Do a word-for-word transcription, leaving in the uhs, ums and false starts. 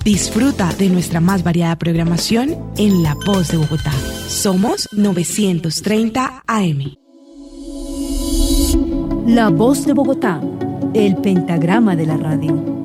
Disfruta de nuestra más variada programación en La Voz de Bogotá. Somos novecientos treinta A M. La Voz de Bogotá, el pentagrama de la radio.